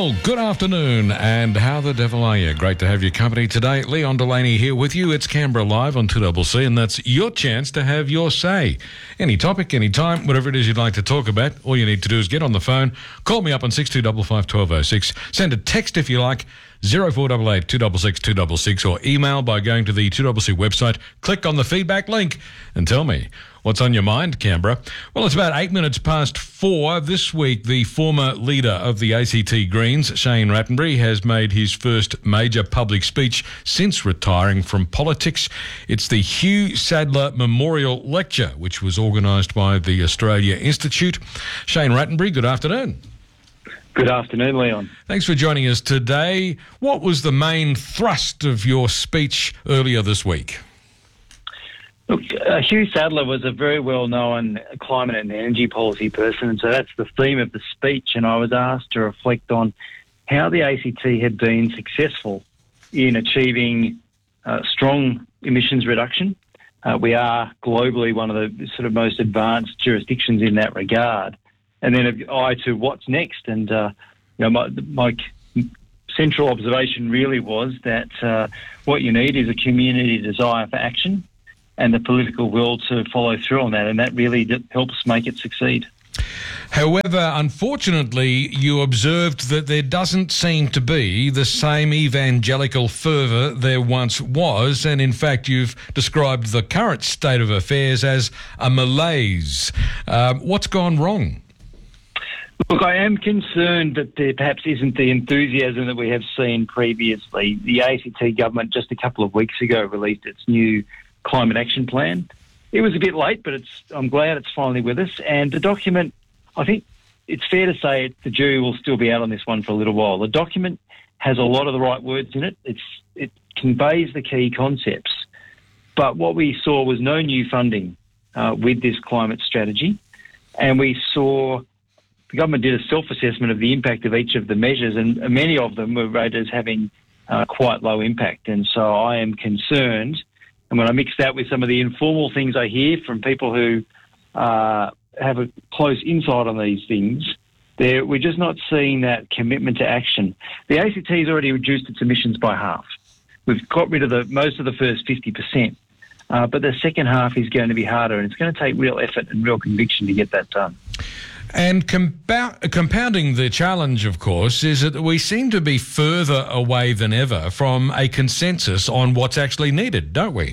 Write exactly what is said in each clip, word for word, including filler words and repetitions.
Well, good afternoon, and how the devil are you? Great to have your company today. Leon Delaney here with you. It's Canberra Live on two C C, and that's your chance to have your say. Any topic, any time, whatever it is you'd like to talk about, all you need to do is get on the phone, call me up on six two five five, one two zero six, send a text if you like, zero four eight eight, two six six, two six six, or email by going to the two C C website, click on the feedback link, and tell me what's on your mind, Canberra. Well, it's about eight minutes past four. This week, the former leader of the A C T Greens, Shane Rattenbury, has made his first major public speech since retiring from politics. It's the Hugh Sadler Memorial Lecture, which was organised by the Australia Institute. Shane Rattenbury, good afternoon. Good afternoon, Leon. Thanks for joining us today. What was the main thrust of your speech earlier this week? Look, uh, Hugh Sadler was a very well-known climate and energy policy person, and so that's the theme of the speech, and I was asked to reflect on how the A C T had been successful in achieving uh, strong emissions reduction. Uh, we are globally one of the sort of most advanced jurisdictions in that regard. And then an eye to what's next. And, uh, you know, my, my central observation really was that uh, what you need is a community desire for action and the political will to follow through on that. And that really d- helps make it succeed. However, unfortunately, you observed that there doesn't seem to be the same evangelical fervour there once was, and in fact you've described the current state of affairs as a malaise. Um, what's gone wrong? Look, I am concerned that there perhaps isn't the enthusiasm that we have seen previously. The A C T government just a couple of weeks ago released its new climate action plan. It was a bit late, but it's, I'm glad it's finally with us. And the document, I think it's fair to say the jury will still be out on this one for a little while. The document has a lot of the right words in it. It's, it conveys the key concepts. But what we saw was no new funding uh, with this climate strategy. And we saw the government did a self-assessment of the impact of each of the measures, and many of them were rated as having uh, quite low impact. And so I am concerned, and when I mix that with some of the informal things I hear from people who uh, have a close insight on these things, we're just not seeing that commitment to action. The A C T has already reduced its emissions by half. We've got rid of the most of the first fifty percent, uh, but the second half is going to be harder, and it's going to take real effort and real conviction to get that done. And compound, compounding the challenge, of course, is that we seem to be further away than ever from a consensus on what's actually needed, don't we?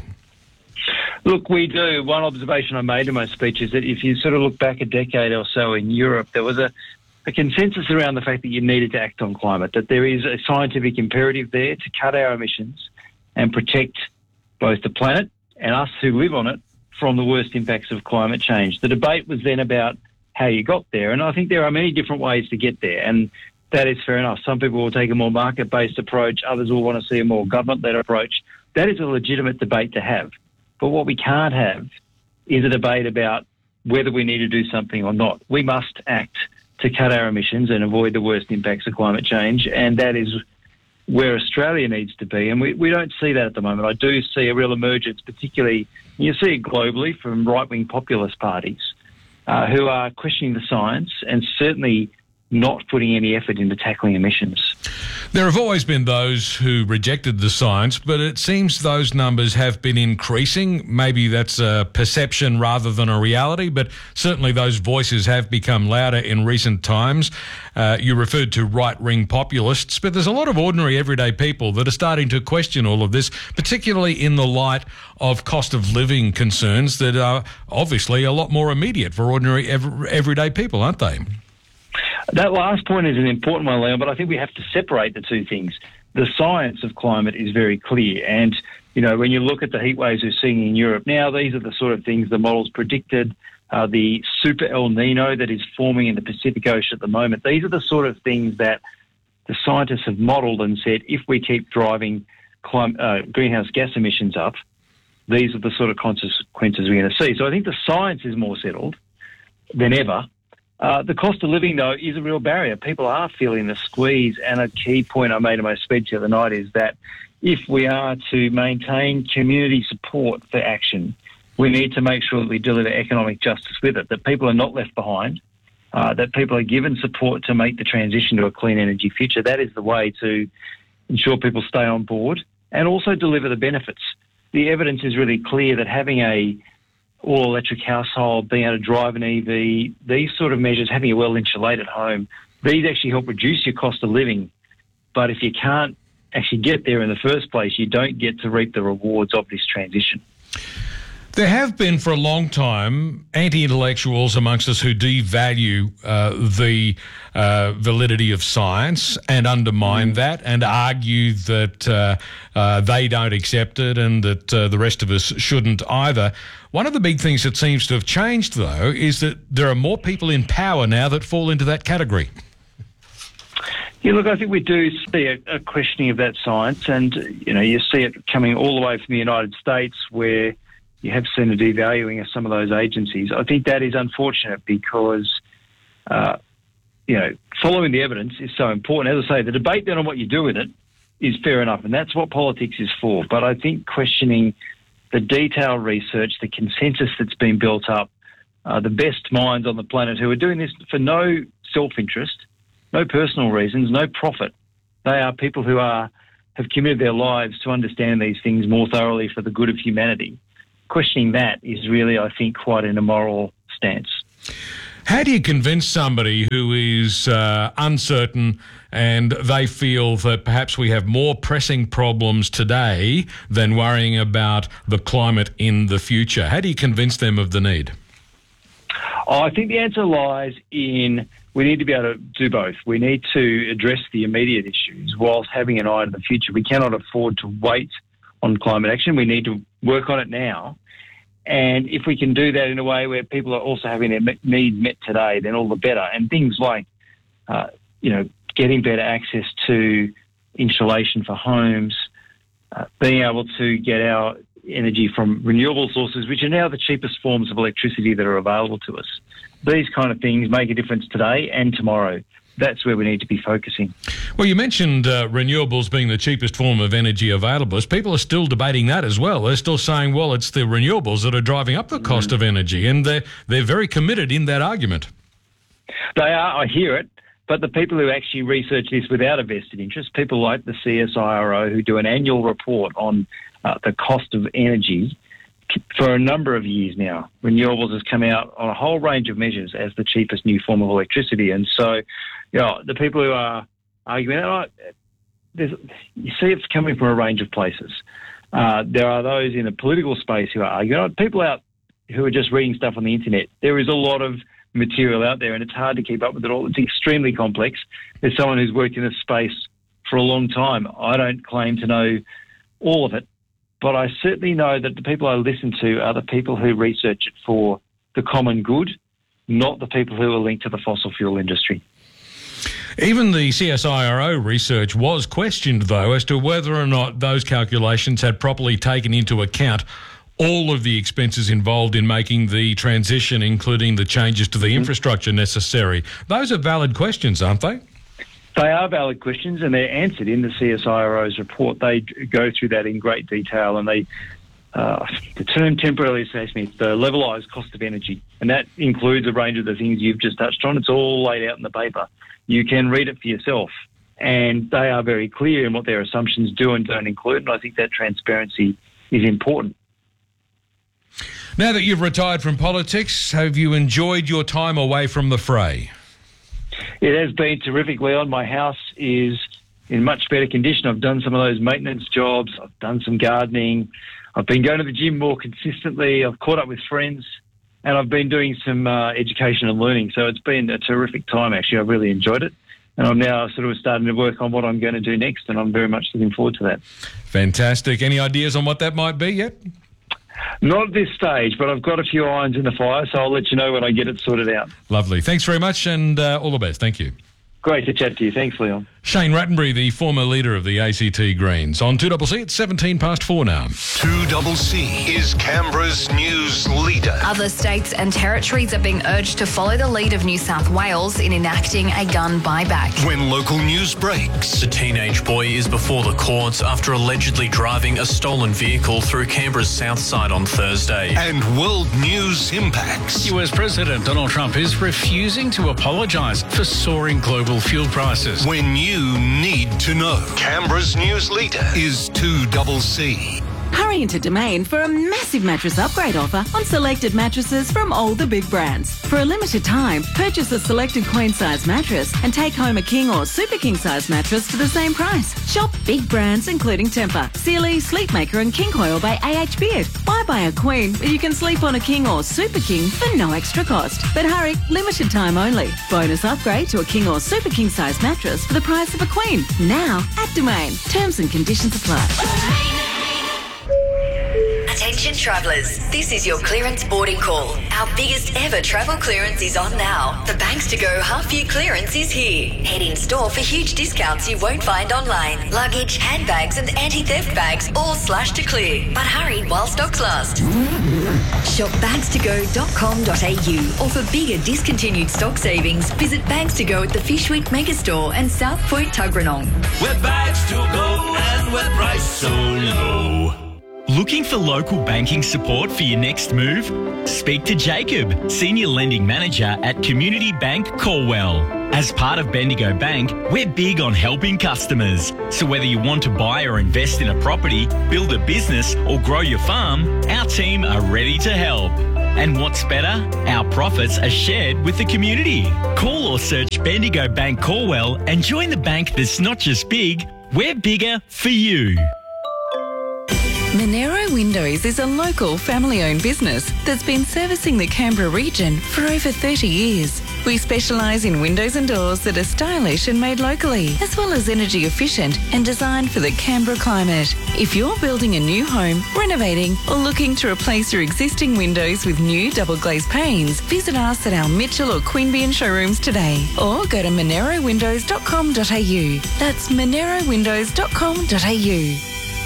Look, we do. One observation I made in my speech is that if you sort of look back a decade or so in Europe, there was a, a consensus around the fact that you needed to act on climate, that there is a scientific imperative there to cut our emissions and protect both the planet and us who live on it from the worst impacts of climate change. The debate was then about how you got there. And I think there are many different ways to get there, and that is fair enough. Some people will take a more market-based approach, others will want to see a more government-led approach. That is a legitimate debate to have. But what we can't have is a debate about whether we need to do something or not. We must act to cut our emissions and avoid the worst impacts of climate change, and that is where Australia needs to be. And we, we don't see that at the moment. I do see a real emergence, particularly, you see it globally, from right-wing populist parties, Uh, who are questioning the science and certainly not putting any effort into tackling emissions. There have always been those who rejected the science, but it seems those numbers have been increasing. Maybe that's a perception rather than a reality, but certainly those voices have become louder in recent times. Uh, you referred to right-wing populists, but there's a lot of ordinary everyday people that are starting to question all of this, particularly in the light of cost of living concerns that are obviously a lot more immediate for ordinary ev- everyday people, aren't they? That last point is an important one, Leon, but I think we have to separate the two things. The science of climate is very clear, and, you know, when you look at the heat waves we're seeing in Europe now, these are the sort of things the models predicted. Uh, the super El Nino that is forming in the Pacific Ocean at the moment, these are the sort of things that the scientists have modelled and said, if we keep driving clim- uh, greenhouse gas emissions up, these are the sort of consequences we're going to see. So I think the science is more settled than ever. Uh, the cost of living, though, is a real barrier. People are feeling the squeeze, and a key point I made in my speech the other night is that if we are to maintain community support for action, we need to make sure that we deliver economic justice with it, that people are not left behind, uh, that people are given support to make the transition to a clean energy future. That is the way to ensure people stay on board and also deliver the benefits. The evidence is really clear that having a all-electric household, being able to drive an E V, these sort of measures, having a well-insulated home, these actually help reduce your cost of living. But if you can't actually get there in the first place, you don't get to reap the rewards of this transition. There have been for a long time anti-intellectuals amongst us who devalue uh, the uh, validity of science and undermine mm. that and argue that uh, uh, they don't accept it and that uh, the rest of us shouldn't either. One of the big things that seems to have changed, though, is that there are more people in power now that fall into that category. Yeah, look, I think we do see a, a questioning of that science, and you know, you see it coming all the way from the United States, where you have seen a devaluing of some of those agencies. I think that is unfortunate because, uh, you know, following the evidence is so important. As I say, the debate then on what you do with it is fair enough, and that's what politics is for. But I think questioning the detailed research, the consensus that's been built up, uh, the best minds on the planet who are doing this for no self-interest, no personal reasons, no profit. They are people who are have committed their lives to understand these things more thoroughly for the good of humanity. Questioning that is really, I think, quite an immoral stance. How do you convince somebody who is uh, uncertain and they feel that perhaps we have more pressing problems today than worrying about the climate in the future? How do you convince them of the need? Oh, I think the answer lies in we need to be able to do both. We need to address the immediate issues whilst having an eye to the future. We cannot afford to wait on climate action. We need to work on it now. And if we can do that in a way where people are also having their need met today, then all the better. And things like, uh, you know, getting better access to insulation for homes, uh, being able to get our energy from renewable sources, which are now the cheapest forms of electricity that are available to us. These kind of things make a difference today and tomorrow. That's where we need to be focusing. Well, you mentioned uh, renewables being the cheapest form of energy available. People are still debating that as well. They're still saying, well, it's the renewables that are driving up the cost mm. of energy, and they're, they're very committed in that argument. They are, I hear it, but the people who actually research this without a vested interest, people like the C S I R O who do an annual report on uh, the cost of energy for a number of years now, renewables has come out on a whole range of measures as the cheapest new form of electricity. And so, you know, the people who are arguing, oh, there's, you see it's coming from a range of places. Uh, there are those in the political space who are arguing, oh, people out who are just reading stuff on the internet. There is a lot of material out there and it's hard to keep up with it all. It's extremely complex. There's someone who's worked in this space for a long time. I don't claim to know all of it, but I certainly know that the people I listen to are the people who research it for the common good, not the people who are linked to the fossil fuel industry. Even the C S I R O research was questioned, though, as to whether or not those calculations had properly taken into account all of the expenses involved in making the transition, including the changes to the mm-hmm. infrastructure necessary. Those are valid questions, aren't they? They are valid questions, and they're answered in the C S I R O's report. They go through that in great detail, and they uh, the term temporarily assessed me, it's the levelised cost of energy, and that includes a range of the things you've just touched on. It's all laid out in the paper. You can read it for yourself, and they are very clear in what their assumptions do and don't include, and I think that transparency is important. Now that you've retired from politics, have you enjoyed your time away from the fray? It has been terrific, Leon. My house is in much better condition. I've done some of those maintenance jobs. I've done some gardening. I've been going to the gym more consistently. I've caught up with friends, and I've been doing some uh, education and learning. So it's been a terrific time, actually. I've really enjoyed it. And I'm now sort of starting to work on what I'm going to do next, and I'm very much looking forward to that. Fantastic. Any ideas on what that might be yet? Not at this stage, but I've got a few irons in the fire, so I'll let you know when I get it sorted out. Lovely. Thanks very much, and uh, all the best. Thank you. Great to chat to you. Thanks, Leon. Shane Rattenbury, the former leader of the A C T Greens. On two C C, it's seventeen past four now. two C C is Canberra's news leader. Other states and territories are being urged to follow the lead of New South Wales in enacting a gun buyback. When local news breaks. The teenage boy is before the courts after allegedly driving a stolen vehicle through Canberra's south side on Thursday. And world news impacts. U S President Donald Trump is refusing to apologise for soaring global fuel prices. When you need to know. Canberra's news leader is two C C. Hurry into Domain for a massive mattress upgrade offer on selected mattresses from all the big brands. For a limited time, purchase a selected queen size mattress and take home a king or super king size mattress for the same price. Shop big brands including Tempur, Sealy, Sleepmaker and King Coil by A H Beard. Why buy a queen when you can sleep on a king or super king for no extra cost? But hurry, limited time only. Bonus upgrade to a king or super king size mattress for the price of a queen. Now at Domain. Terms and conditions apply. Attention travellers, this is your clearance boarding call. Our biggest ever travel clearance is on now. The Banks to Go half year clearance is here. Head in store for huge discounts you won't find online. Luggage, handbags and anti-theft bags all slashed to clear. But hurry while stocks last. Shop bags to go dot com dot a u or for bigger discontinued stock savings, visit Bags to Go at the Fishweek Megastore and South Point Tuggeranong. We're bags to go and we're priced so low. Looking for local banking support for your next move? Speak to Jacob, Senior Lending Manager at Community Bank Colwell. As part of Bendigo Bank, we're big on helping customers. So whether you want to buy or invest in a property, build a business or grow your farm, our team are ready to help. And what's better? Our profits are shared with the community. Call or search Bendigo Bank Colwell and join the bank that's not just big, we're bigger for you. Monero Windows is a local family-owned business that's been servicing the Canberra region for over thirty years. We specialise in windows and doors that are stylish and made locally, as well as energy efficient and designed for the Canberra climate. If you're building a new home, renovating or looking to replace your existing windows with new double glazed panes, visit us at our Mitchell or Queanbeyan showrooms today or go to monero windows dot com dot a u. That's monero windows dot com dot a u.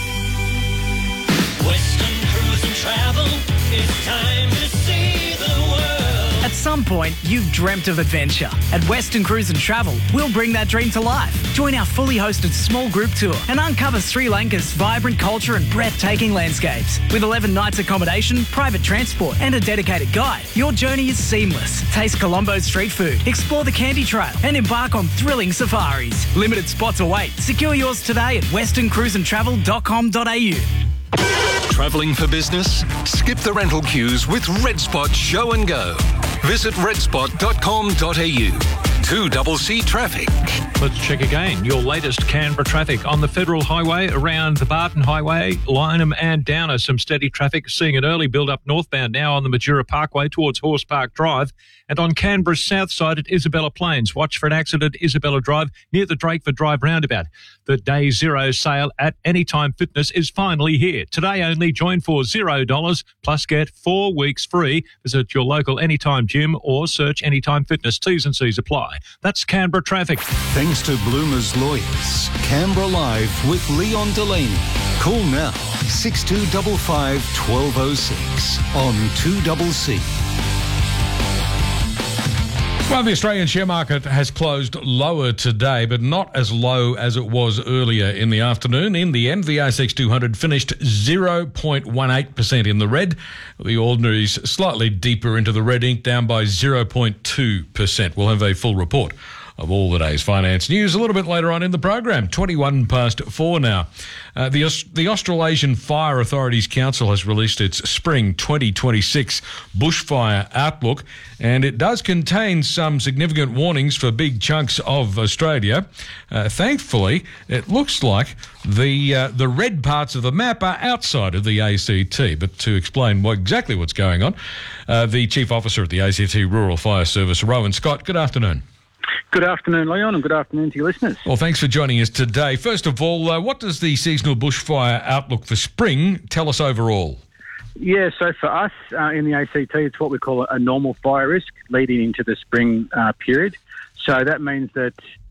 Western Cruise and Travel, it's time to see the world. At some point, you've dreamt of adventure. At Western Cruise and Travel, we'll bring that dream to life. Join our fully hosted small group tour and uncover Sri Lanka's vibrant culture and breathtaking landscapes. With eleven nights accommodation, private transport and a dedicated guide, your journey is seamless. Taste Colombo's street food, explore the Candy Trail and embark on thrilling safaris. Limited spots await. Secure yours today at western cruise and travel dot com dot a u. Travelling for business? Skip the rental queues with RedSpot Show and Go. Visit red spot dot com dot a u. two C C traffic. Let's check again. Your latest Canberra traffic on the Federal Highway around the Barton Highway, Lynham and Downer. Some steady traffic, seeing an early build-up northbound now on the Majura Parkway towards Horse Park Drive. And on Canberra's south side at Isabella Plains, watch for an accident at Isabella Drive near the Drakeford Drive roundabout. The Day Zero sale at Anytime Fitness is finally here. Today only, join for zero dollars plus get four weeks free. Visit your local Anytime gym or search Anytime Fitness. T's and C's apply. That's Canberra traffic. Thanks to Bloomers Lawyers. Canberra Live with Leon Delaney. Call now six two five five, one two zero six on two C C. Well, the Australian share market has closed lower today, but not as low as it was earlier in the afternoon. In the end, the A S X two hundred finished zero point one eight percent in the red. The ordinaries slightly deeper into the red ink, down by zero point two percent. We'll have a full report of all the day's finance news a little bit later on in the program. twenty-one past four now. Uh, the, the Australasian Fire Authorities Council has released its Spring twenty twenty-six bushfire outlook, and it does contain some significant warnings for big chunks of Australia. Uh, thankfully, it looks like the uh, the red parts of the map are outside of the A C T. But to explain what, exactly what's going on, uh, the Chief Officer at the A C T Rural Fire Service, Rowan Scott, good afternoon. Good afternoon, Leon, and good afternoon to your listeners. Well, thanks for joining us today. First of all, uh, what does the seasonal bushfire outlook for spring tell us overall? Yeah, so for us uh, in the A C T, it's what we call a normal fire risk leading into the spring uh, period. So that means that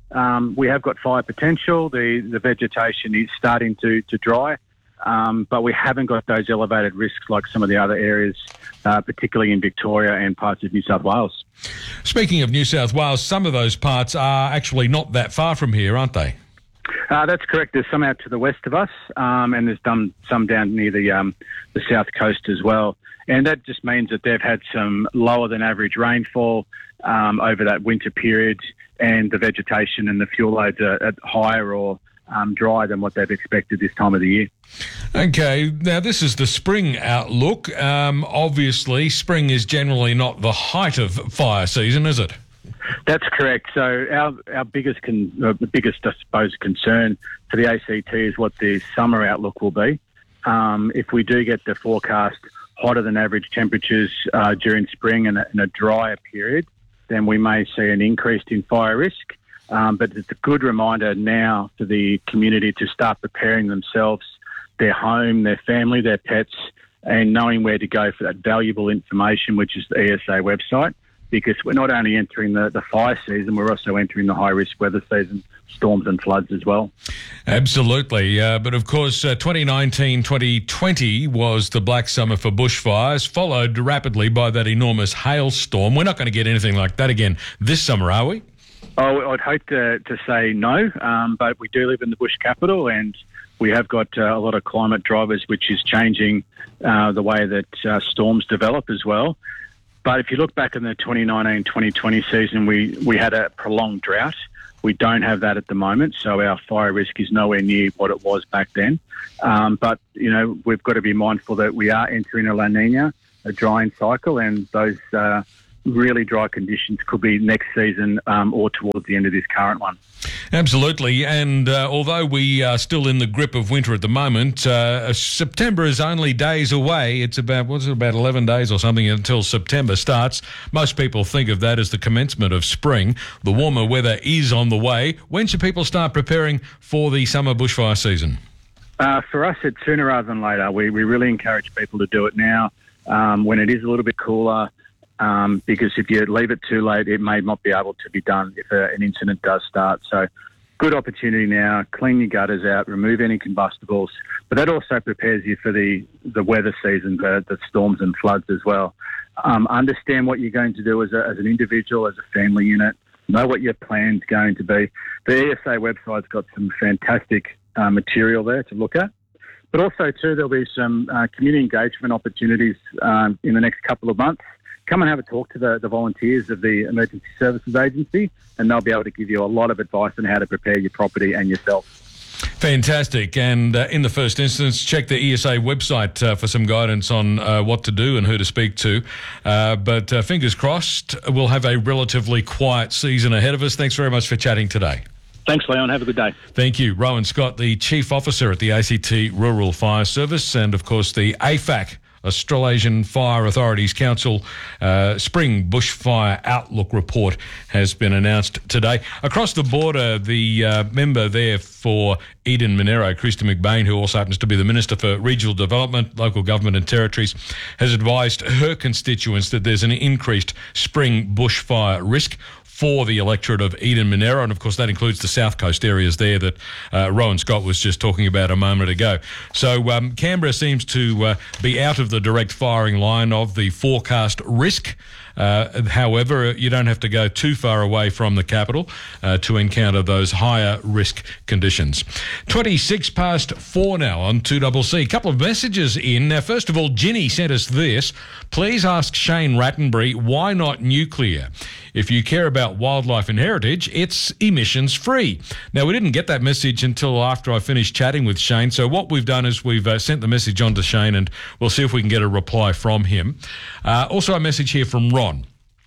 Um, we have got fire potential. The, the vegetation is starting to, to dry, um, but we haven't got those elevated risks like some of the other areas, uh, particularly in Victoria and parts of New South Wales. Speaking of New South Wales, some of those parts are actually not that far from here, aren't they? Uh, that's correct. There's some out to the west of us, um, and there's done some down near the um, the south coast as well. And that just means that they've had some lower than average rainfall um, over that winter period, and the vegetation and the fuel loads are at higher or um, drier than what they've expected this time of the year. Okay, now this is the spring outlook. Um, obviously, spring is generally not the height of fire season, is it? That's correct. So our our biggest, con, uh, the biggest, I suppose, concern for the A C T is what the summer outlook will be. Um, if we do get the forecast hotter than average temperatures uh, during spring and a, and a drier period, then we may see an increase in fire risk. Um, but it's a good reminder now for the community to start preparing themselves, their home, their family, their pets, and knowing where to go for that valuable information, which is the E S A website. Because we're not only entering the, the fire season, we're also entering the high-risk weather season, storms and floods as well. Absolutely. Uh, but, of course, uh, twenty nineteen twenty twenty was the black summer for bushfires, followed rapidly by that enormous hailstorm. We're not going to get anything like that again this summer, are we? Oh, I'd hope to, to say no, um, but we do live in the bush capital, and we have got uh, a lot of climate drivers, which is changing uh, the way that uh, storms develop as well. But if you look back in the twenty nineteen twenty twenty season, we, we had a prolonged drought. We don't have that at the moment, so our fire risk is nowhere near what it was back then. Um, but, you know, we've got to be mindful that we are entering a La Nina, a drying cycle, and those uh, really dry conditions could be next season um, or towards the end of this current one. Absolutely, and uh, although we are still in the grip of winter at the moment, uh, September is only days away. It's about, what's it, about eleven days or something until September starts. Most people think of that as the commencement of spring. The warmer weather is on the way. When should people start preparing for the summer bushfire season? Uh, for us, it's sooner rather than later. We, we really encourage people to do it now um, when it is a little bit cooler. Um, because if you leave it too late, it may not be able to be done if a, an incident does start. So good opportunity now, clean your gutters out, remove any combustibles, but that also prepares you for the, the weather season, the, the storms and floods as well. Um, understand what you're going to do as, a, as an individual, as a family unit, know what your plan's going to be. The E S A website's got some fantastic uh, material there to look at. But also, too, there'll be some uh, community engagement opportunities um, in the next couple of months. Come and have a talk to the, the volunteers of the Emergency Services Agency, and they'll be able to give you a lot of advice on how to prepare your property and yourself. Fantastic. And uh, in the first instance, check the E S A website uh, for some guidance on uh, what to do and who to speak to. Uh, but uh, fingers crossed, we'll have a relatively quiet season ahead of us. Thanks very much for chatting today. Thanks, Leon. Have a good day. Thank you. Rowan Scott, the Chief Officer at the A C T Rural Fire Service, and, of course, the A F A C, Australasian Fire Authorities Council uh, Spring Bushfire Outlook Report has been announced today. Across the border, the uh, member there for Eden Monaro, Christy McBain, who also happens to be the Minister for Regional Development, Local Government and Territories, has advised her constituents that there's an increased spring bushfire risk for the electorate of Eden Monaro, and of course that includes the south coast areas there that uh, Rowan Scott was just talking about a moment ago. So um, Canberra seems to uh, be out of the direct firing line of the forecast risk. Uh, however, you don't have to go too far away from the capital uh, to encounter those higher risk conditions. twenty-six past four now on two C C. A couple of messages in. Now, first of all, Ginny sent us this. Please ask Shane Rattenbury, why not nuclear? If you care about wildlife and heritage, it's emissions free. Now, we didn't get that message until after I finished chatting with Shane. So what we've done is we've uh, sent the message on to Shane, and we'll see if we can get a reply from him. Uh, also a message here from Ron,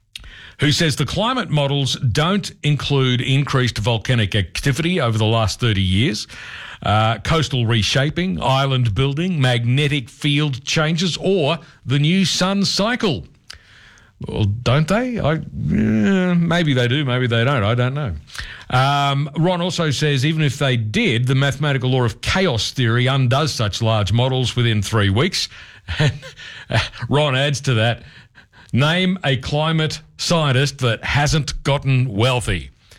who says the climate models don't include increased volcanic activity over the last thirty years, uh, coastal reshaping, island building, magnetic field changes, or the new sun cycle. Well, don't they? I, uh, maybe they do, maybe they don't. I don't know. Um, Ron also says even if they did, the mathematical law of chaos theory undoes such large models within three weeks. And uh, Ron adds to that, name a climate scientist that hasn't gotten wealthy.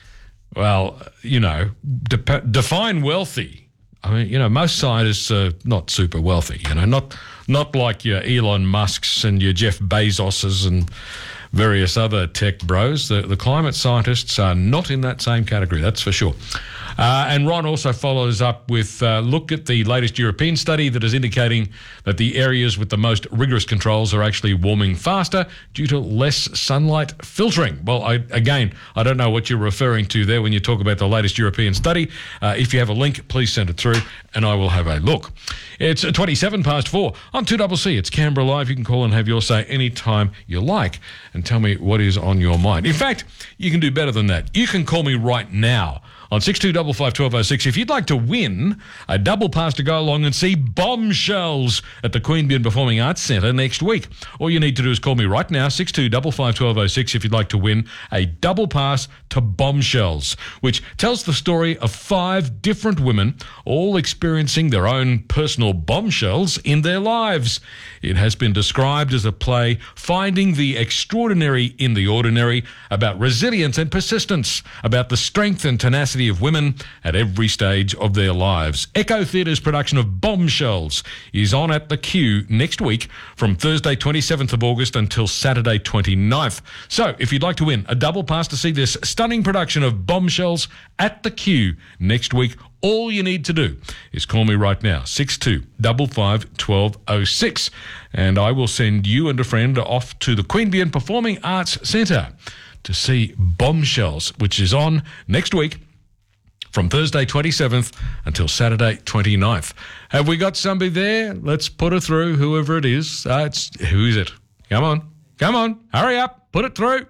Well, you know, de- define wealthy. I mean, you know, most scientists are not super wealthy, you know, not not like your Elon Musks and your Jeff Bezoses and various other tech bros. The, the climate scientists are not in that same category, that's for sure. Uh, and Ron also follows up with a uh, look at the latest European study that is indicating that the areas with the most rigorous controls are actually warming faster due to less sunlight filtering. Well, I, again, I don't know what you're referring to there when you talk about the latest European study. Uh, if you have a link, please send it through and I will have a look. It's twenty-seven past four on two C C. It's Canberra Live. You can call and have your say anytime you like and tell me what is on your mind. In fact, you can do better than that. You can call me right now on six two five five, one two oh six if you'd like to win a double pass to go along and see Bombshells at the Queanbeyan Performing Arts Centre next week. All you need to do is call me right now, six two five five, one two oh six if you'd like to win a double pass to Bombshells, which tells the story of five different women all experiencing their own personal bombshells in their lives. It has been described as a play finding the extraordinary in the ordinary, about resilience and persistence, about the strength and tenacity of women at every stage of their lives. Echo Theatre's production of Bombshells is on at the Q next week from Thursday twenty-seventh of August until Saturday twenty-ninth. So if you'd like to win a double pass to see this stunning production of Bombshells at the Q next week, all you need to do is call me right now, six two five five, one two oh six, and I will send you and a friend off to the Queanbeyan Performing Arts Centre to see Bombshells, which is on next week from Thursday twenty-seventh until Saturday twenty-ninth. Have we got somebody there? Let's put her through, whoever it is. Uh, it's, who is it? Come on. Come on. Hurry up. Put it through.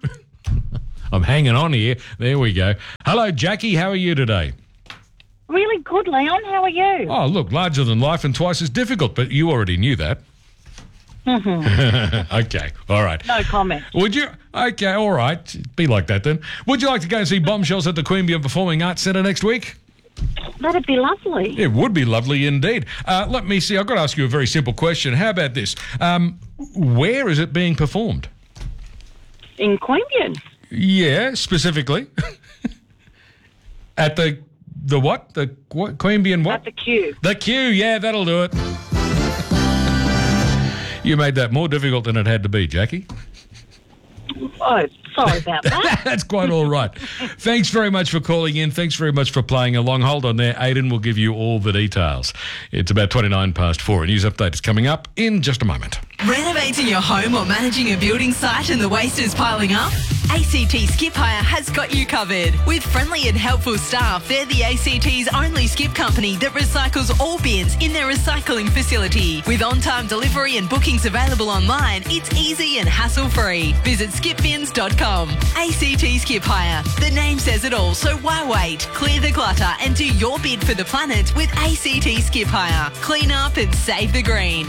I'm hanging on here. There we go. Hello, Jackie. How are you today? Really good, Leon. How are you? Oh, look, larger than life and twice as difficult, but you already knew that. Mm-hmm. Okay, all right. No comment. Would you? Okay, all right. Be like that then. Would you like to go and see Bombshells at the Queanbeyan Performing Arts Centre next week? That'd be lovely. It would be lovely indeed. Uh, let me see. I've got to ask you a very simple question. How about this? Um, where is it being performed? In Queanbeyan. Yeah, specifically. At the the what? The what? Queanbeyan what? At the Q. The Q. Yeah, that'll do it. You made that more difficult than it had to be, Jackie. Oh, sorry about that. That's quite all right. Thanks very much for calling in. Thanks very much for playing along. Hold on there. Aidan will give you all the details. It's about twenty-nine past four. A news update is coming up in just a moment. Renovating your home or managing a building site and the waste is piling up? A C T Skip Hire has got you covered. With friendly and helpful staff, they're the A C T's only skip company that recycles all bins in their recycling facility. With on-time delivery and bookings available online, it's easy and hassle-free. Visit skip bins dot com. A C T Skip Hire. The name says it all, so why wait? Clear the clutter and do your bid for the planet with A C T Skip Hire. Clean up and save the green.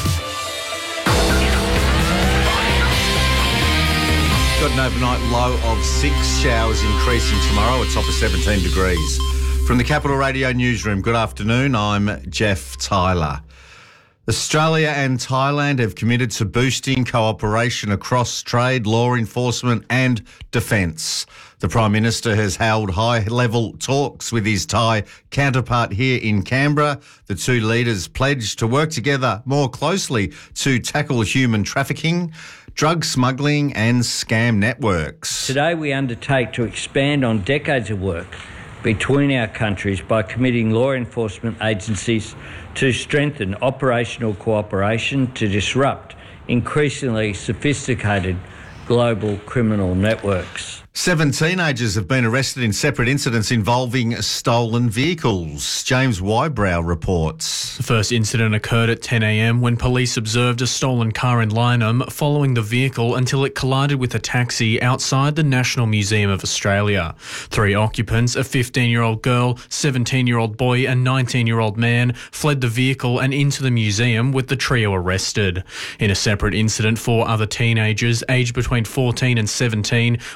Got an overnight low of six, showers increasing tomorrow, a top of seventeen degrees. From the Capital Radio Newsroom, good afternoon, I'm Jeff Tyler. Australia and Thailand have committed to boosting cooperation across trade, law enforcement and defence. The Prime Minister has held high-level talks with his Thai counterpart here in Canberra. The two leaders pledged to work together more closely to tackle human trafficking, drug smuggling and scam networks. Today we undertake to expand on decades of work between our countries by committing law enforcement agencies to strengthen operational cooperation to disrupt increasingly sophisticated global criminal networks. Seven teenagers have been arrested in separate incidents involving stolen vehicles. James Wybrow reports. The first incident occurred at ten a m when police observed a stolen car in Lyneham following the vehicle until it collided with a taxi outside the National Museum of Australia. Three occupants, a fifteen-year-old girl, seventeen-year-old boy and nineteen-year-old man, fled the vehicle and into the museum with the trio arrested. In a separate incident, four other teenagers aged between fourteen and seventeen were caught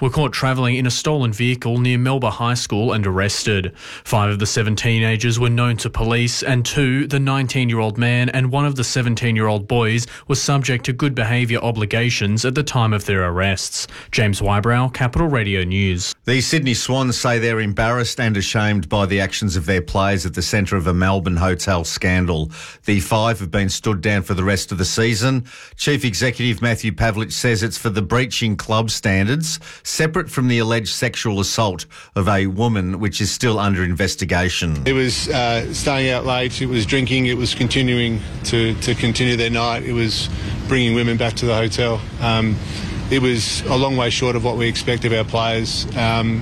travelling in a stolen vehicle near Melba High School and arrested. Five of the seven teenagers were known to police, and two, the nineteen-year-old man and one of the seventeen-year-old boys, were subject to good behaviour obligations at the time of their arrests. James Wybrow, Capital Radio News. The Sydney Swans say they're embarrassed and ashamed by the actions of their players at the centre of a Melbourne hotel scandal. The five have been stood down for the rest of the season. Chief Executive Matthew Pavlich says it's for the breaching club standards, separate from the alleged sexual assault of a woman, which is still under investigation. It was uh, staying out late, it was drinking, it was continuing to, to continue their night, it was bringing women back to the hotel. Um, it was a long way short of what we expect of our players. Um,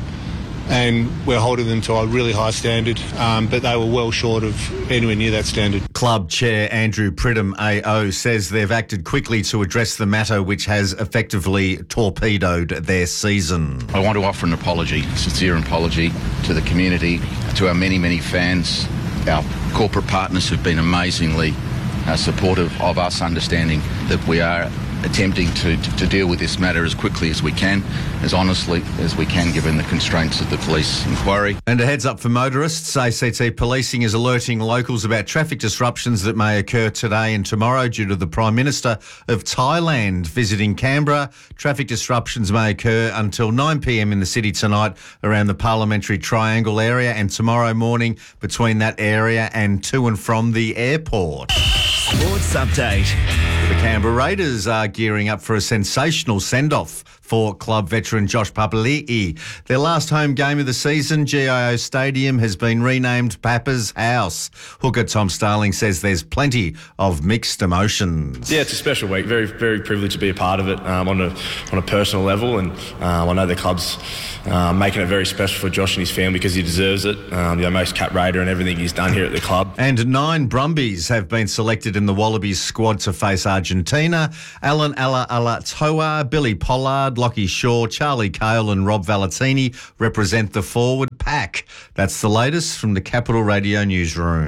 and we're holding them to a really high standard, um, but they were well short of anywhere near that standard. Club Chair Andrew Pridham A O says they've acted quickly to address the matter, which has effectively torpedoed their season. I want to offer an apology, a sincere apology to the community, to our many, many fans. Our corporate partners have been amazingly uh, supportive of us, understanding that we are attempting to, to, to deal with this matter as quickly as we can, as honestly as we can, given the constraints of the police inquiry. And a heads up for motorists, A C T Policing is alerting locals about traffic disruptions that may occur today and tomorrow due to the Prime Minister of Thailand visiting Canberra. Traffic disruptions may occur until nine p m in the city tonight around the Parliamentary Triangle area, and tomorrow morning between that area and to and from the airport. Sports Update. The Canberra Raiders are gearing up for a sensational send-off for club veteran Josh Papali'i. Their last home game of the season, G I O Stadium, has been renamed Papa's House. Hooker Tom Starling says there's plenty of mixed emotions. Yeah, it's a special week. Very, very privileged to be a part of it um, on a on a personal level, and um, I know the club's uh, making it very special for Josh and his family because he deserves it. Um, you know, most cap raider and everything he's done here at the club. And nine Brumbies have been selected in the Wallabies squad to face Argentina. Alan Ala Alatoa, Billy Pollard, Lockie Shaw, Charlie Cale and Rob Valentini represent the forward pack. That's the latest from the Capital Radio newsroom.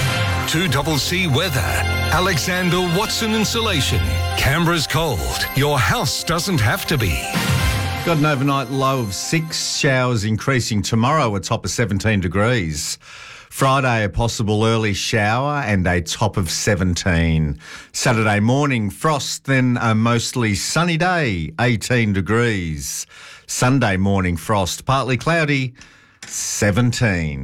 two C weather. Alexander Watson Insulation. Canberra's cold. Your house doesn't have to be. Got an overnight low of six, showers increasing tomorrow, a top of seventeen degrees. Friday, a possible early shower and a top of seventeen. Saturday morning, frost, then a mostly sunny day, eighteen degrees. Sunday morning, frost, partly cloudy, seventeen.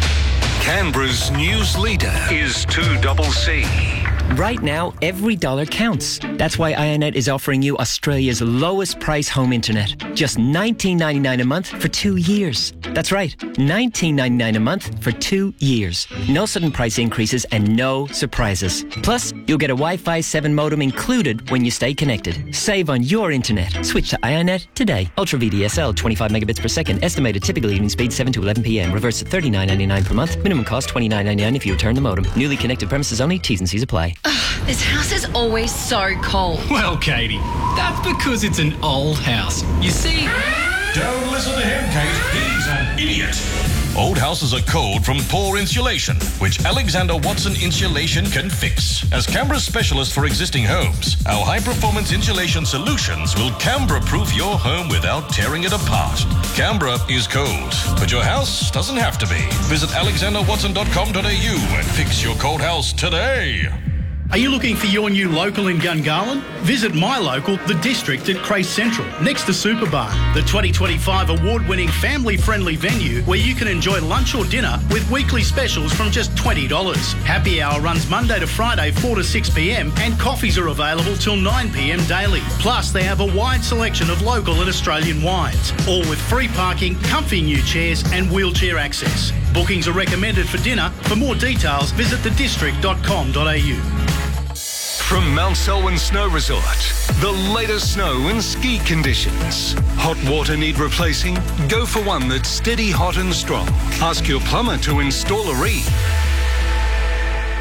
Canberra's news leader is two C. Right now, every dollar counts. That's why iiNet is offering you Australia's lowest price home internet. Just nineteen ninety-nine a month for two years. That's right, nineteen ninety-nine a month for two years. No sudden price increases and no surprises. Plus, you'll get a Wi-Fi seven modem included when you stay connected. Save on your internet. Switch to iiNet today. Ultra V D S L, twenty-five megabits per second. Estimated typical evening speed seven to eleven p m. Reverse at thirty-nine ninety-nine per month. Minimum cost twenty-nine ninety-nine if you return the modem. Newly connected premises only. T's and C's apply. Ugh, this house is always so cold. Well, Katie, that's because it's an old house. You see... Don't listen to him, Kate. He's an idiot. Old houses are cold from poor insulation, which Alexander Watson Insulation can fix. As Canberra's specialist for existing homes, our high-performance insulation solutions will Canberra-proof your home without tearing it apart. Canberra is cold, but your house doesn't have to be. Visit alexander watson dot com dot a u and fix your cold house today. Are you looking for your new local in Gungahlin? Visit my local, The District at Crace Central, next to Superbar, the twenty twenty-five award-winning family-friendly venue where you can enjoy lunch or dinner with weekly specials from just twenty dollars. Happy hour runs Monday to Friday, four to six p m, and coffees are available till nine p m daily. Plus, they have a wide selection of local and Australian wines, all with free parking, comfy new chairs and wheelchair access. Bookings are recommended for dinner. For more details, visit the district dot com dot a u. From Mount Selwyn Snow Resort, the latest snow and ski conditions. Hot water need replacing? Go for one that's steady, hot and strong. Ask your plumber to install a reed.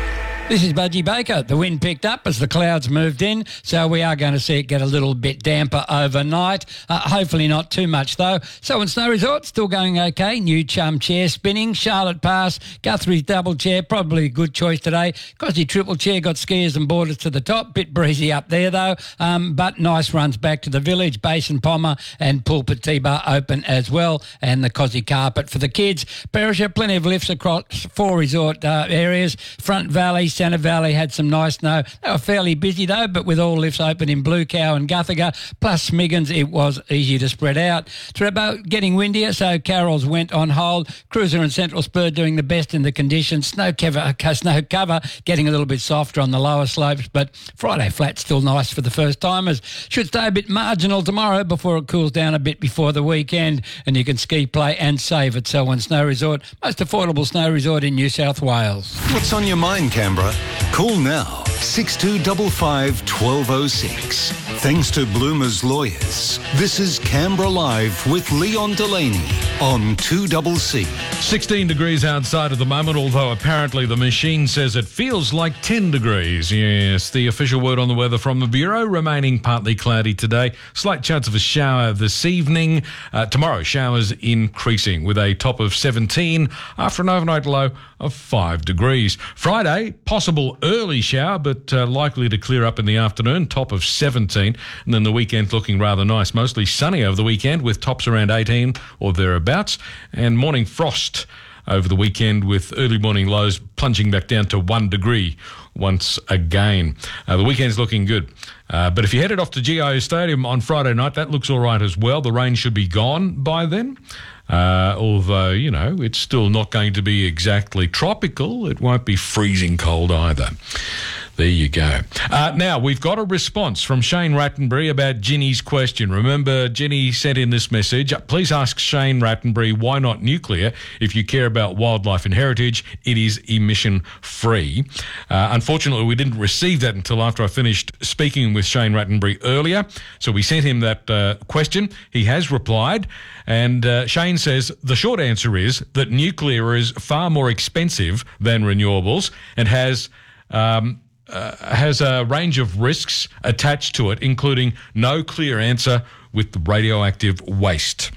This is Budgie Baker. The wind picked up as the clouds moved in, so we are going to see it get a little bit damper overnight. Uh, hopefully not too much, though. So, in Snow Resort, still going okay. New Chum chair spinning. Charlotte Pass, Guthrie's double chair, probably a good choice today. Cosy triple chair, got skiers and boarders to the top. Bit breezy up there, though, um, but nice runs back to the village. Basin Pommer and Pulpit T-Bar open as well, and the Cosy carpet for the kids. Perisher, plenty of lifts across four resort uh, areas. Front Valley, Centre Valley had some nice snow. They were fairly busy though, but with all lifts open in Blue Cow and Guthaga, plus Smiggins, it was easy to spread out. Trebbo getting windier, so Carroll's went on hold. Cruiser and Central Spur doing the best in the conditions. Snow cover, snow cover getting a little bit softer on the lower slopes, but Friday flat still nice for the first timers. Should stay a bit marginal tomorrow before it cools down a bit before the weekend, and you can ski, play and save at Selwyn Snow Resort, most affordable snow resort in New South Wales. What's on your mind, Canberra? Call now, six two five five, one two oh six. Thanks to Bloomer's Lawyers, this is Canberra Live with Leon Delaney on two C C. sixteen degrees outside at the moment, although apparently the machine says it feels like ten degrees. Yes, the official word on the weather from the Bureau, remaining partly cloudy today. Slight chance of a shower this evening. Uh, tomorrow, showers increasing with a top of seventeen after an overnight low of five degrees. Friday, possible early shower, but uh, likely to clear up in the afternoon, top of seventeen. And then the weekend looking rather nice, mostly sunny over the weekend with tops around eighteen or thereabouts. And morning frost over the weekend with early morning lows plunging back down to one degree once again. Uh, the weekend's looking good. Uh, but if you headed off to G I O Stadium on Friday night, that looks all right as well. The rain should be gone by then. Uh, although, you know, it's still not going to be exactly tropical. It won't be freezing cold either. There you go. Uh, now, we've got a response from Shane Rattenbury about Ginny's question. Remember, Ginny sent in this message. Please ask Shane Rattenbury why not nuclear. If you care about wildlife and heritage, it is emission-free. Uh, unfortunately, we didn't receive that until after I finished speaking with Shane Rattenbury earlier. So we sent him that uh, question. He has replied. And uh, Shane says the short answer is that nuclear is far more expensive than renewables and has... Um, Uh, has a range of risks attached to it, including no clear answer with radioactive waste.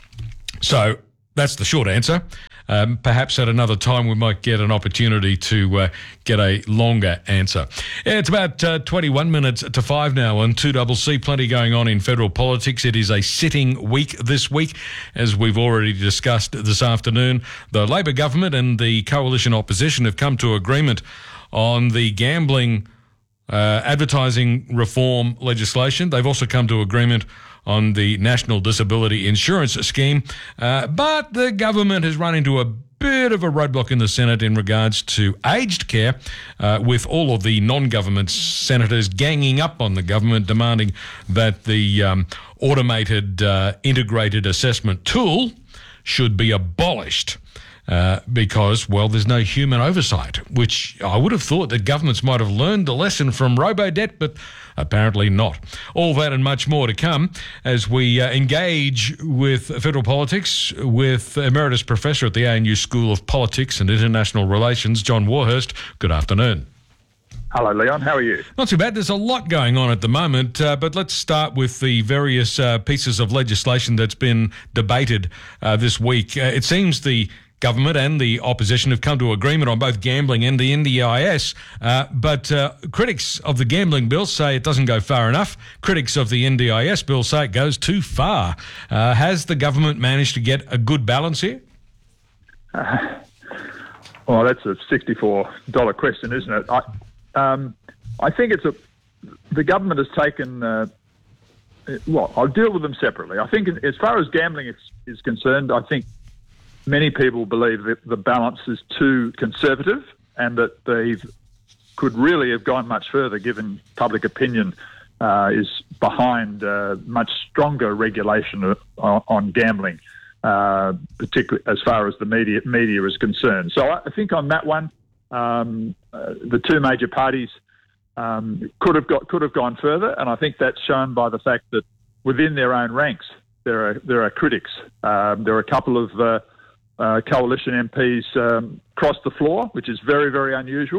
So that's the short answer. Um, perhaps at another time we might get an opportunity to uh, get a longer answer. Yeah, it's about uh, twenty-one minutes to five now on two C C. Plenty going on in federal politics. It is a sitting week this week, as we've already discussed this afternoon. The Labor government and the coalition opposition have come to agreement on the gambling Uh, advertising reform legislation. They've also come to agreement on the National Disability Insurance Scheme, uh, but the government has run into a bit of a roadblock in the Senate in regards to aged care, uh, with all of the non-government senators ganging up on the government, demanding that the um, automated uh, integrated assessment tool should be abolished. Uh, because, well, there's no human oversight, which I would have thought that governments might have learned the lesson from robo-debt, but apparently not. All that and much more to come as we uh, engage with federal politics with Emeritus Professor at the A N U School of Politics and International Relations, John Warhurst. Good afternoon. Hello, Leon. How are you? Not too bad. There's a lot going on at the moment, uh, but let's start with the various uh, pieces of legislation that's been debated uh, this week. Uh, it seems the government and the opposition have come to agreement on both gambling and the N D I S, uh, but uh, critics of the gambling bill say it doesn't go far enough. Critics of the N D I S bill say it goes too far. Uh, has the government managed to get a good balance here? Uh, well, that's a sixty-four dollars question, isn't it? I, um, I think it's a. The government has taken. Uh, well, I'll deal with them separately. I think, as far as gambling is, is concerned, I think many people believe that the balance is too conservative and that they could really have gone much further, given public opinion uh, is behind uh, much stronger regulation of, on, on gambling, uh, particularly as far as the media media is concerned. So I think on that one, um, uh, the two major parties um, could have got could have gone further, and I think that's shown by the fact that within their own ranks there are there are critics. Um, there are a couple of uh, uh, coalition M Ps um, crossed the floor, which is very very unusual.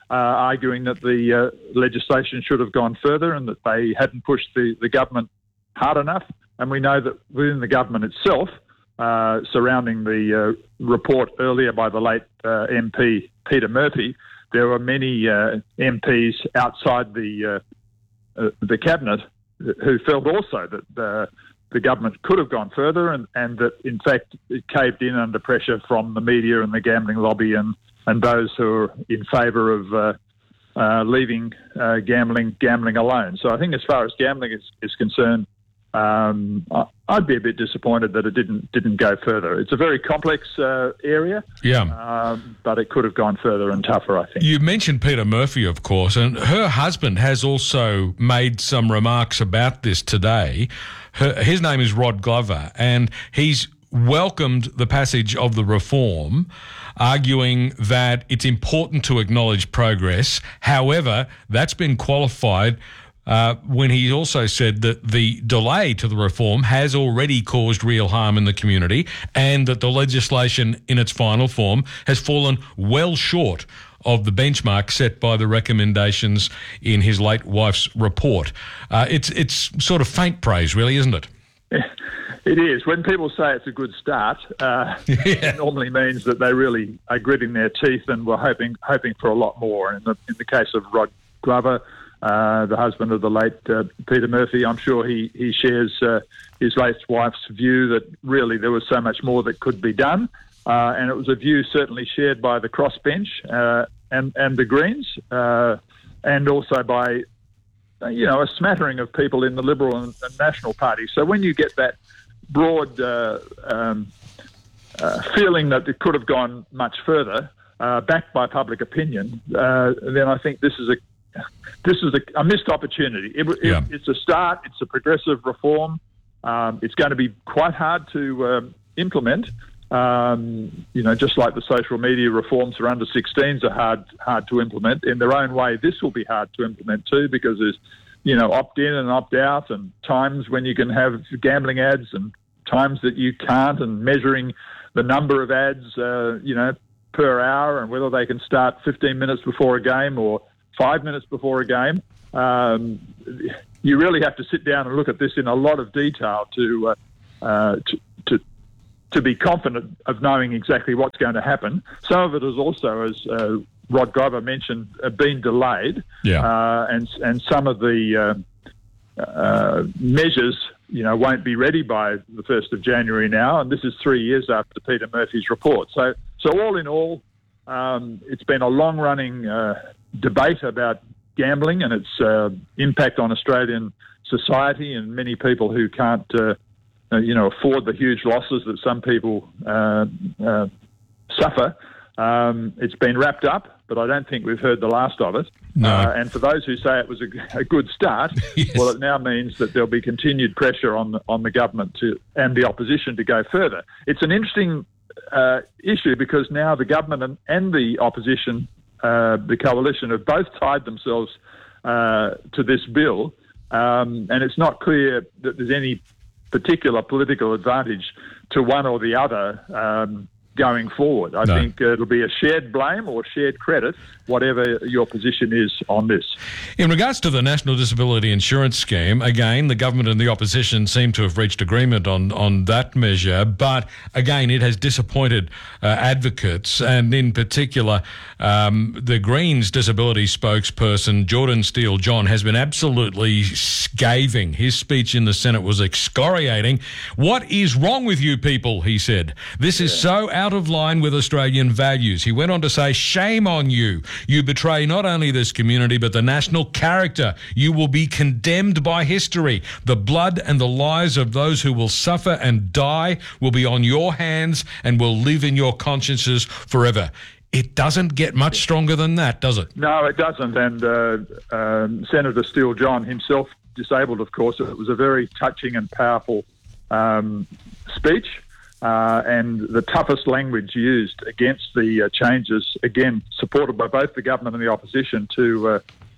uh, arguing that the uh, legislation should have gone further and that they hadn't pushed the, the government hard enough. And we know that within the government itself, uh, surrounding the uh, report earlier by the late uh, M P Peter Murphy, there were many uh, M Ps outside the uh, uh, the cabinet who felt also that uh, the government could have gone further, and, and that in fact it caved in under pressure from the media and the gambling lobby and, and those who are in favour of uh, uh, leaving uh, gambling gambling alone. So I think as far as gambling is, is concerned, Um, I'd be a bit disappointed that it didn't didn't go further. It's a very complex uh, area, yeah, um, but it could have gone further and tougher, I think. You mentioned Peter Murphy, of course, and her husband has also made some remarks about this today. Her, his name is Rod Glover, and he's welcomed the passage of the reform, arguing that it's important to acknowledge progress. However, that's been qualified Uh, when he also said that the delay to the reform has already caused real harm in the community and that the legislation in its final form has fallen well short of the benchmark set by the recommendations in his late wife's report. Uh, it's it's sort of faint praise, really, isn't it? It is. When people say it's a good start, uh, yeah. it normally means that they really are gritting their teeth and were hoping hoping for a lot more. And in the, in the case of Rod Glover, Uh, the husband of the late uh, Peter Murphy, I'm sure he, he shares uh, his late wife's view that really there was so much more that could be done. Uh, and it was a view certainly shared by the crossbench uh, and, and the Greens uh, and also by, uh, you know, a smattering of people in the Liberal and, and National Party. So when you get that broad uh, um, uh, feeling that it could have gone much further, uh, backed by public opinion, uh, then I think this is a This is a, a missed opportunity. It, it, yeah. It's a start. It's a progressive reform. Um, it's going to be quite hard to um, implement. Um, you know, just like the social media reforms for under sixteens are hard hard to implement. In their own way, this will be hard to implement too, because there's, you know, opt in and opt out, and times when you can have gambling ads and times that you can't, and measuring the number of ads, uh, you know, per hour, and whether they can start fifteen minutes before a game or five minutes before a game. Um, you really have to sit down and look at this in a lot of detail to uh, uh, to, to to be confident of knowing exactly what's going to happen. Some of it is also, as uh, Rod Glover mentioned, uh, been delayed, yeah. uh, and and some of the uh, uh, measures, you know, won't be ready by the first of January now, and this is three years after Peter Murphy's report. So so all in all, um, it's been a long-running Uh, debate about gambling and its uh, impact on Australian society and many people who can't, uh, uh, you know, afford the huge losses that some people uh, uh, suffer. Um, it's been wrapped up, but I don't think we've heard the last of it. No. Uh, and for those who say it was a, a good start, yes. well, it now means that there'll be continued pressure on the, on the government to and the opposition to go further. It's an interesting uh, issue because now the government and, and the opposition, Uh, the coalition, have both tied themselves uh, to this bill, um, and it's not clear that there's any particular political advantage to one or the other um, going forward. I no. think uh, it'll be a shared blame or shared credit, whatever your position is on this. In regards to the National Disability Insurance Scheme, again, the government and the opposition seem to have reached agreement on, on that measure, but again, it has disappointed uh, advocates, and in particular, um, the Greens disability spokesperson, Jordan Steele-John, has been absolutely scathing. His speech in the Senate was excoriating. "What is wrong with you people?" he said. "This is so out of line with Australian values." He went on to say, "Shame on you. You betray not only this community, but the national character. You will be condemned by history. The blood and the lives of those who will suffer and die will be on your hands and will live in your consciences forever." It doesn't get much stronger than that, does it? No, it doesn't. And uh, um, Senator Steele-John himself, disabled, of course, it was a very touching and powerful um, speech. Uh, and the toughest language used against the uh, changes, again, supported by both the government and the opposition to uh,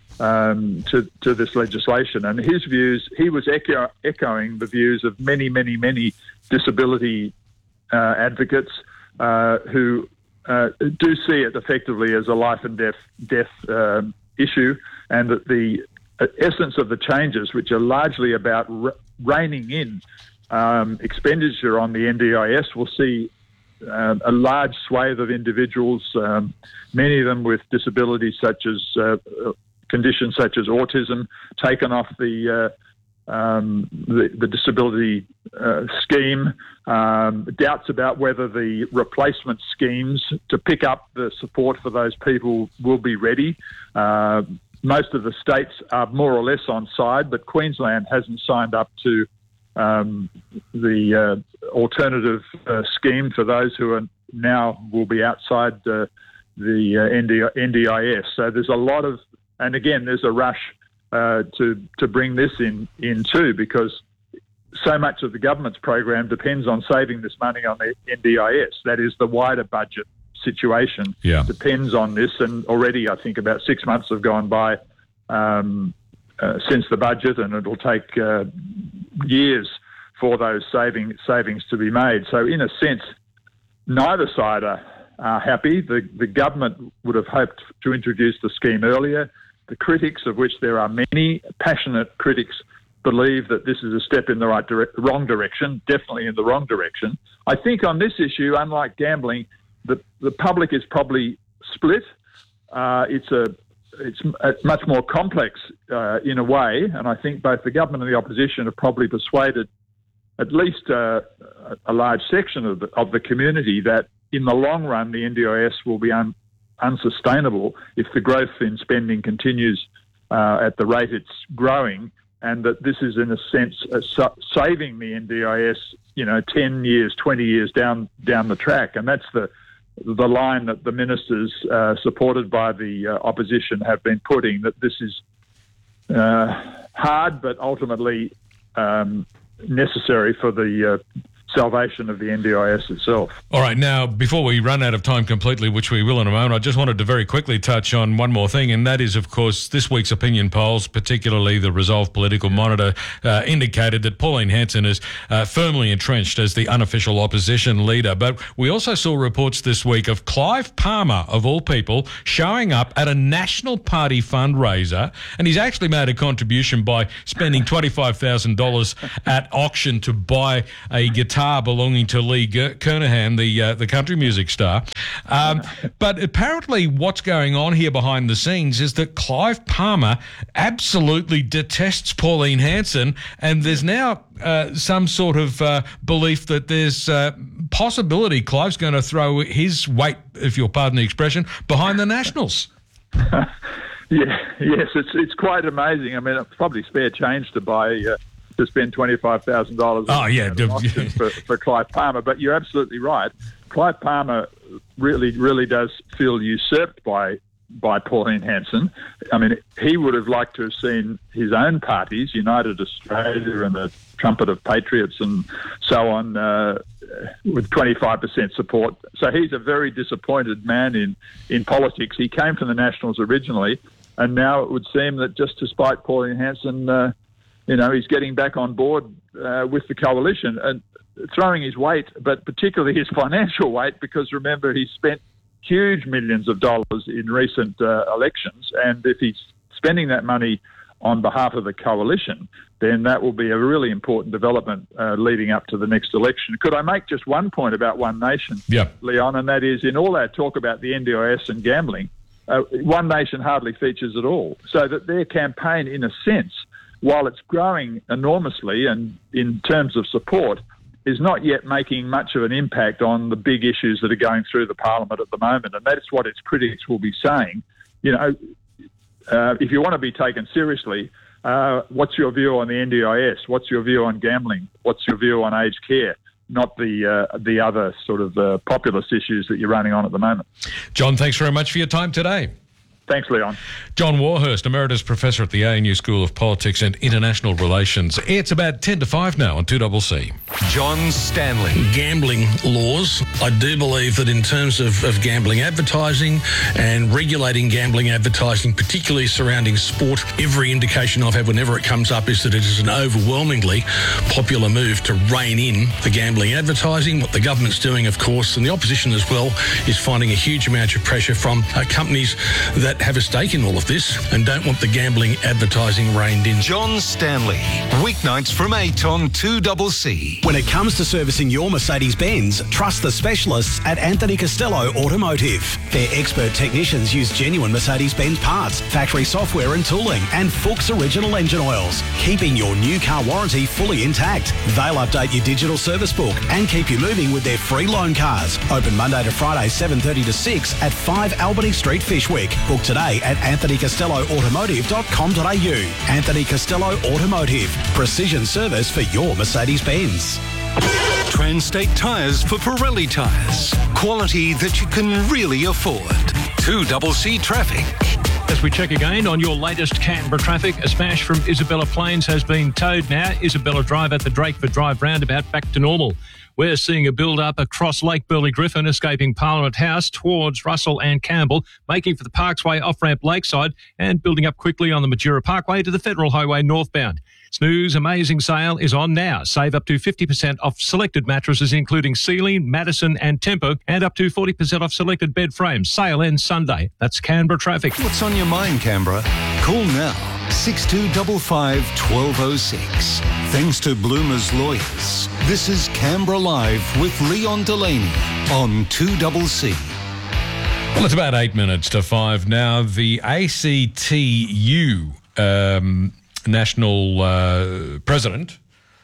um, to, to this legislation. And his views, he was echo, echoing the views of many, many, many disability uh, advocates uh, who uh, do see it effectively as a life and death death um, issue, and that the essence of the changes, which are largely about re- reining in um, expenditure on the N D I S, will see uh, a large swathe of individuals, um, many of them with disabilities such as uh, conditions such as autism, taken off the uh, um, the, the disability uh, scheme. Um, doubts about whether the replacement schemes to pick up the support for those people will be ready. Uh, most of the states are more or less on side, but Queensland hasn't signed up to um, the uh, alternative uh, scheme for those who are now will be outside uh, the uh, N D I S. So there's a lot of, and again, there's a rush uh, to to bring this in in too, because so much of the government's program depends on saving this money on the N D I S. That is, the wider budget situation yeah. depends on this. And already, I think about six months have gone by um, uh, since the budget, and it'll take uh, years for those saving savings to be made. So, in a sense, neither side are, are happy. The the government would have hoped to introduce the scheme earlier. The critics, of which there are many, passionate critics, believe that this is a step in the right dire- wrong direction, definitely in the wrong direction. I think on this issue, unlike gambling, the the public is probably split. Uh, it's a it's it's much more complex uh, in a way, and I think both the government and the opposition have probably persuaded at least uh, a large section of the, of the community that in the long run the N D I S will be un, unsustainable if the growth in spending continues uh, at the rate it's growing, and that this is in a sense a su- saving the N D I S, you know, ten years, twenty years down down the track. And that's the the line that the ministers, uh, supported by the uh, opposition, have been putting, that this is uh, hard but ultimately um, necessary for the uh, salvation of the N D I S itself. All right, now, before we run out of time completely, which we will in a moment, I just wanted to very quickly touch on one more thing, and that is, of course, this week's opinion polls, particularly the Resolve Political Monitor, uh, indicated that Pauline Hanson is uh, firmly entrenched as the unofficial opposition leader. But we also saw reports this week of Clive Palmer, of all people, showing up at a National Party fundraiser, and he's actually made a contribution by spending twenty-five thousand dollars at auction to buy a guitar belonging to Lee Kernahan, the uh, the country music star. Um, but apparently what's going on here behind the scenes is that Clive Palmer absolutely detests Pauline Hanson, and there's now uh, some sort of uh, belief that there's uh, possibility Clive's going to throw his weight, if you'll pardon the expression, behind the Nationals. Yeah, yes, it's it's quite amazing. I mean, it's probably spare change to buy... Uh, to spend twenty-five thousand dollars oh, yeah. for, for Clive Palmer. But you're absolutely right. Clive Palmer really, really does feel usurped by by Pauline Hanson. I mean, he would have liked to have seen his own parties, United Australia and the Trumpet of Patriots and so on, uh, with twenty-five percent support. So he's a very disappointed man in, in politics. He came from the Nationals originally, and now it would seem that just to spite Pauline Hanson, uh, you know, he's getting back on board uh, with the coalition and throwing his weight, but particularly his financial weight, because remember, he's spent huge millions of dollars in recent uh, elections. And if he's spending that money on behalf of the coalition, then that will be a really important development uh, leading up to the next election. Could I make just one point about One Nation, yeah. Leon? And that is, in all our talk about the N D I S and gambling, uh, One Nation hardly features at all. So that their campaign, in a sense, while it's growing enormously and in terms of support, is not yet making much of an impact on the big issues that are going through the parliament at the moment. And that's what its critics will be saying. You know, uh, if you want to be taken seriously, uh, what's your view on the N D I S? What's your view on gambling? What's your view on aged care? Not the uh, the other sort of uh, populist issues that you're running on at the moment. John, thanks very much for your time today. Thanks, Leon. John Warhurst, Emeritus Professor at the A N U School of Politics and International Relations. It's about ten to five now on two C C. John Stanley. Gambling laws. I do believe that in terms of, of gambling advertising and regulating gambling advertising, particularly surrounding sport, every indication I've had whenever it comes up is that it is an overwhelmingly popular move to rein in the gambling advertising. What the government's doing, of course, and the opposition as well, is finding a huge amount of pressure from uh, companies that have a stake in all of this and don't want the gambling advertising reined in. John Stanley, weeknights from eight on two C C. When it comes to servicing your Mercedes-Benz, trust the specialists at Anthony Costello Automotive. Their expert technicians use genuine Mercedes-Benz parts, factory software and tooling, and Fuchs original engine oils, keeping your new car warranty fully intact. They'll update your digital service book and keep you moving with their free loan cars. Open Monday to Friday, seven thirty to six at five Albany Street, Fyshwick. Book today at anthony costello automotive dot com dot a u. Anthony Costello Automotive. Precision service for your Mercedes-Benz. Transtate Tyres for Pirelli tyres. Quality that you can really afford. two C C traffic. As we check again on your latest Canberra traffic, a smash from Isabella Plains has been towed now. Isabella Drive at the Drakeford Drive roundabout back to normal. We're seeing a build-up across Lake Burley Griffin, escaping Parliament House towards Russell and Campbell, making for the Parksway off-ramp Lakeside and building up quickly on the Majura Parkway to the Federal Highway northbound. Snooze Amazing Sale is on now. Save up to fifty percent off selected mattresses, including Sealy, Madison and Tempo, and up to forty percent off selected bed frames. Sale ends Sunday. That's Canberra traffic. What's on your mind, Canberra? Call now, six two five five, one two zero six. Thanks to Bloomer's Lawyers. This is Canberra Live with Leon Delaney on two C C. Well, it's about eight minutes to five now. The A C T U um, National uh, President,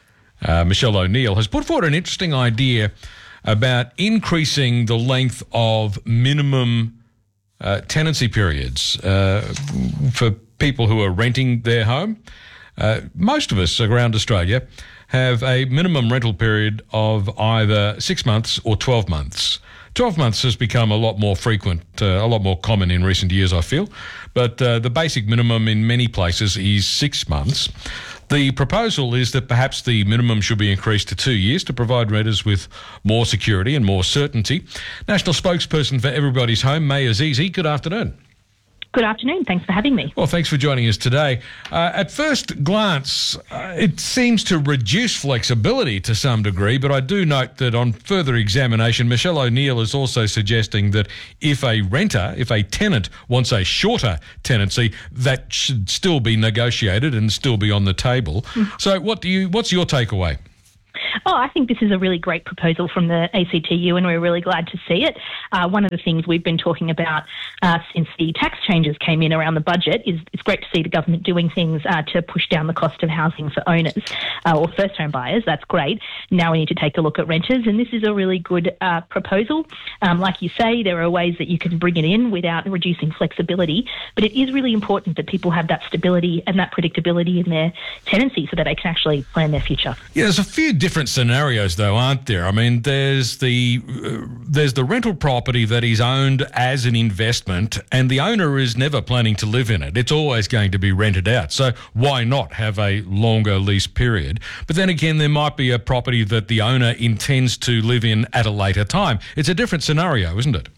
uh, Michelle O'Neill, has put forward an interesting idea about increasing the length of minimum uh, tenancy periods uh, for people who are renting their home. Uh, most of us around Australia have a minimum rental period of either six months or twelve months. twelve months has become a lot more frequent, uh, a lot more common in recent years, I feel. But uh, the basic minimum in many places is six months. The proposal is that perhaps the minimum should be increased to two years to provide renters with more security and more certainty. National spokesperson for Everybody's Home, May Azizi, good afternoon. Good afternoon. Thanks for having me. Well, thanks for joining us today. Uh, at first glance, uh, it seems to reduce flexibility to some degree, but I do note that on further examination, Michelle O'Neill is also suggesting that if a renter, if a tenant wants a shorter tenancy, that should still be negotiated and still be on the table. Mm. So what do you? What's your takeaway? Oh, I think this is a really great proposal from the A C T U and we're really glad to see it. Uh, one of the things we've been talking about uh, since the tax changes came in around the budget is it's great to see the government doing things uh, to push down the cost of housing for owners uh, or first-home buyers. That's great. Now we need to take a look at renters, and this is a really good uh, proposal. Um, like you say, there are ways that you can bring it in without reducing flexibility, but it is really important that people have that stability and that predictability in their tenancy so that they can actually plan their future. Yeah, there's a few different scenarios, though, aren't there? I mean, there's the uh, there's the rental property that is owned as an investment, and the owner is never planning to live in it. It's always going to be rented out. So why not have a longer lease period? But then again, there might be a property that the owner intends to live in at a later time. It's a different scenario, isn't it?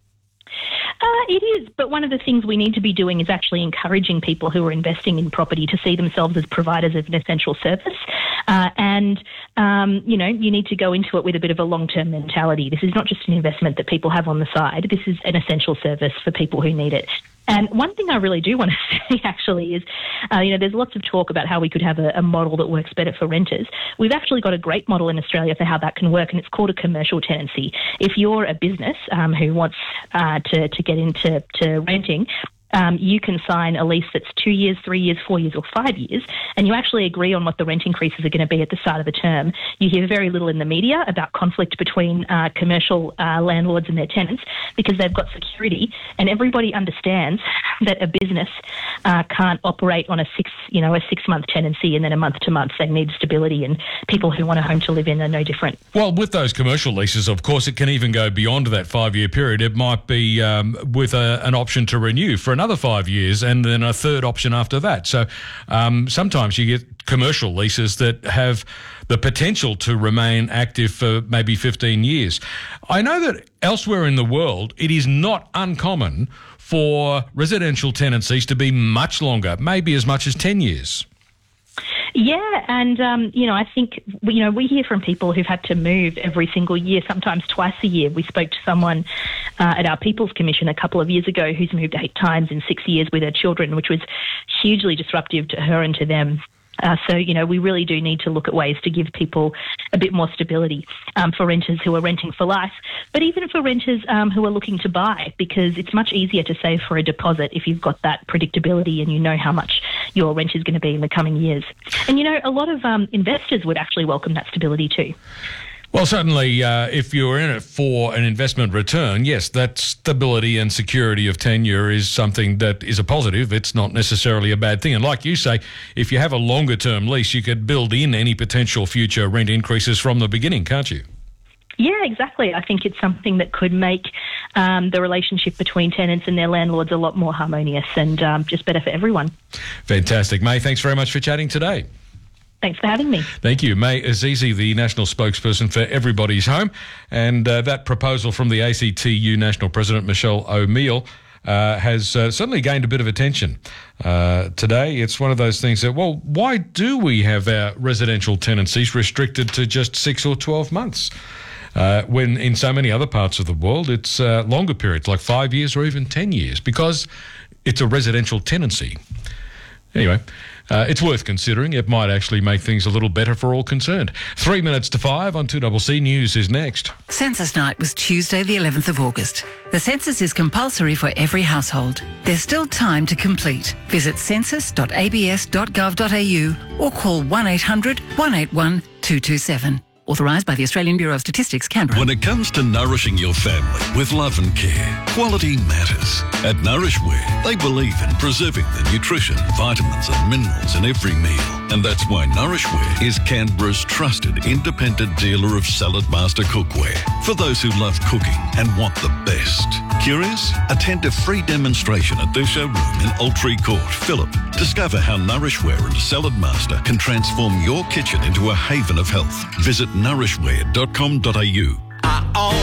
Uh, it is, but one of the things we need to be doing is actually encouraging people who are investing in property to see themselves as providers of an essential service. Uh, and, um, you know, you need to go into it with a bit of a long-term mentality. This is not just an investment that people have on the side. This is an essential service for people who need it. And one thing I really do want to say, actually, is, uh, you know, there's lots of talk about how we could have a, a model that works better for renters. We've actually got a great model in Australia for how that can work, and it's called a commercial tenancy. If you're a business um, who wants uh, to, to get into to renting, Um, you can sign a lease that's two years, three years, four years or five years, and you actually agree on what the rent increases are going to be at the start of the term. You hear very little in the media about conflict between uh, commercial uh, landlords and their tenants because they've got security, and everybody understands that a business uh, can't operate on a six, you know, a six-month tenancy and then a month-to-month. They need stability, and people who want a home to live in are no different. Well, with those commercial leases, of course, it can even go beyond that five-year period. It might be um, with a, an option to renew for another five years and then a third option after that. So um, sometimes you get commercial leases that have the potential to remain active for maybe fifteen years. I know that elsewhere in the world, it is not uncommon for residential tenancies to be much longer, maybe as much as ten years. Yeah, and, um, you know, I think, you know, we hear from people who've had to move every single year, sometimes twice a year. We spoke to someone uh, at our People's Commission a couple of years ago who's moved eight times in six years with her children, which was hugely disruptive to her and to them. Uh, so, you know, we really do need to look at ways to give people a bit more stability um, for renters who are renting for life, but even for renters um, who are looking to buy, because it's much easier to save for a deposit if you've got that predictability and you know how much your rent is going to be in the coming years. And, you know, a lot of um, investors would actually welcome that stability too. Well, certainly, uh, if you're in it for an investment return, yes, that stability and security of tenure is something that is a positive. It's not necessarily a bad thing. And like you say, if you have a longer-term lease, you could build in any potential future rent increases from the beginning, can't you? Yeah, exactly. I think it's something that could make um, the relationship between tenants and their landlords a lot more harmonious and um, just better for everyone. Fantastic. May, thanks very much for chatting today. Thanks for having me. Thank you. May Azizi, the national spokesperson for Everybody's Home. And uh, that proposal from the A C T U National President, Michelle O'Meal, uh, has uh, certainly gained a bit of attention uh, today. It's one of those things that, well, why do we have our residential tenancies restricted to just six or twelve months? Uh, when in so many other parts of the world, it's uh, longer periods, like five years or even ten years, because it's a residential tenancy. Anyway, uh, it's worth considering. It might actually make things a little better for all concerned. Three minutes to five on two C C News is next. Census night was Tuesday the eleventh of August. The census is compulsory for every household. There's still time to complete. Visit census dot a b s dot gov dot a u or call one eight hundred, one eight one, two two seven. Authorised by the Australian Bureau of Statistics, Canberra. When it comes to nourishing your family with love and care, quality matters. At Nourishware, they believe in preserving the nutrition, vitamins and minerals in every meal. And that's why Nourishware is Canberra's trusted independent dealer of Salad Master cookware. For those who love cooking and want the best. Curious? Attend a free demonstration at their showroom in Altree Court, Phillip. Discover how Nourishware and Salad Master can transform your kitchen into a haven of health. Visit nourishware dot com dot a u.